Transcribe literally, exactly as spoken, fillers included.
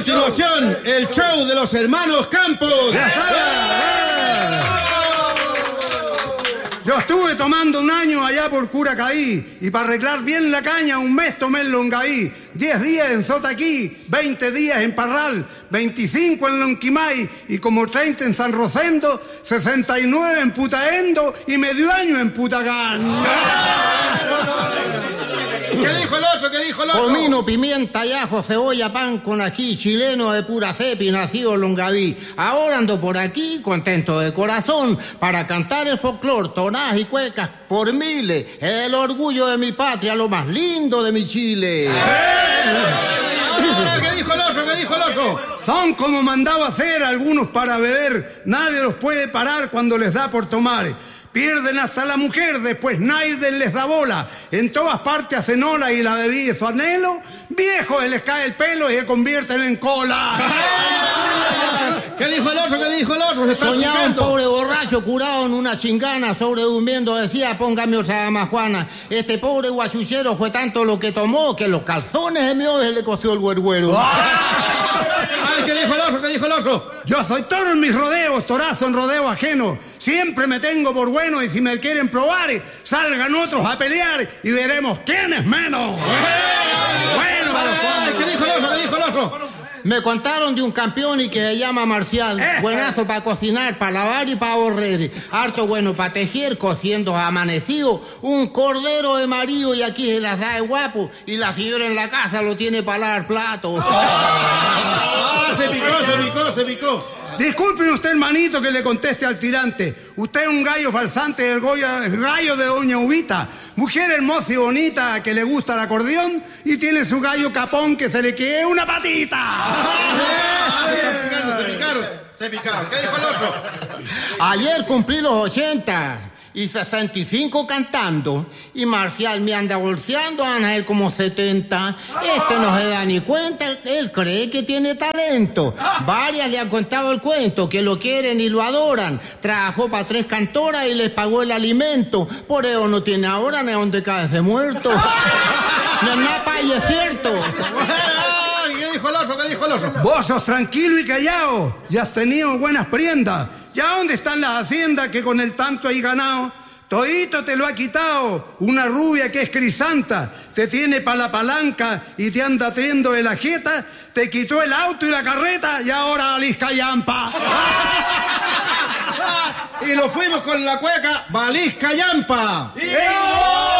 continuación, el show de los hermanos Campos. ¡Ya está! Yo estuve tomando un año allá por Curacaí y para arreglar bien la caña un mes tomé en Longaí, diez días en Zotaquí, veinte días en Parral, veinticinco en Lonquimay y como treinta en San Rosendo, sesenta y nueve en Putaendo y medio año en Putagán. ¿Qué dijo el otro? ¿Qué dijo el otro? Comino, pimienta y ajo, cebolla, pan con ají, chileno de pura cepa y nacido en Longaví. Ahora ando por aquí, contento de corazón, para cantar el folclore, tonadas y cuecas por miles. El orgullo de mi patria, lo más lindo de mi Chile. ¿Qué dijo el otro? ¿Qué dijo el otro? Son como mandaba hacer algunos para beber. Nadie los puede parar cuando les da por tomar. Pierden hasta la mujer, después nadie les da bola. En todas partes hacen ola y la bebida es su anhelo. Viejos, les cae el pelo y se convierten en cola. ¿Qué dijo el otro? ¿Qué dijo el otro? Se está Soñaba un escuchando. pobre borracho curado en una chingana, sobredurmiendo, decía, póngame otra majuana. Este pobre guachuchero fue tanto lo que tomó que los calzones de mi ojo le coció el güergüero. Ay, ¿qué dijo el otro? ¿Qué dijo el otro? Yo soy toro en mis rodeos, torazo en rodeo ajeno. Siempre me tengo por bueno y si me quieren probar, salgan otros a pelear y veremos quién es menos. Bueno, Ay, ¿qué dijo el otro? ¿Qué dijo el otro? Me contaron de un campeón y que se llama Marcial. Buenazo para cocinar, para lavar y para borrer. Harto bueno para tejer, cociendo amanecido. Un cordero de marido y aquí se las da de guapo. Y la señora en la casa lo tiene para lavar platos. Ah, se picó, se picó, se picó. Disculpe usted, hermanito, que le conteste al tirante. Usted es un gallo falsante del Goya, el gallo de Doña Ubita. Mujer hermosa y bonita que le gusta el acordeón y tiene su gallo capón que se le quede una patita. Se picaron, se picaron. ¿Qué dijo el otro? Ayer cumplí los ochenta y sesenta y cinco cantando. Y Marcial me anda bolseando, anda él como setenta. Este no se da ni cuenta, él cree que tiene talento. Varias le han contado el cuento, que lo quieren y lo adoran. Trabajó para tres cantoras y les pagó el alimento. Por eso no tiene ahora ni donde caerse muerto. No es nada, y es cierto. ¿Qué dijo el otro? ¿Qué dijo el otro? Vos sos tranquilo y callado, ya has tenido buenas prendas. ¿Ya dónde están las haciendas que con el tanto hay ganado? Todito te lo ha quitado una rubia que es crisanta, te tiene pa' la palanca y te anda triendo de la jeta, te quitó el auto y la carreta y ahora valís callampa. Y nos fuimos con la cueca Valís Callampa. ¡Eh!